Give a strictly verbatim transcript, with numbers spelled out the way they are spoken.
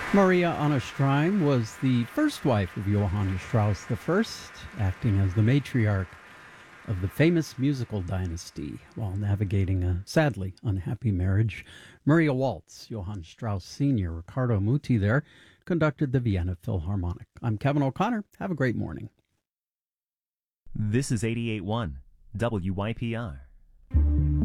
Maria Anna Streim was the first wife of Johann Strauss the First, acting as the matriarch of the famous musical dynasty while navigating a sadly unhappy marriage. Maria Waltz, Johann Strauss Senior, Riccardo Muti there, conducted the Vienna Philharmonic. I'm Kevin O'Connor. Have a great morning. This is eighty-eight point one W Y P R.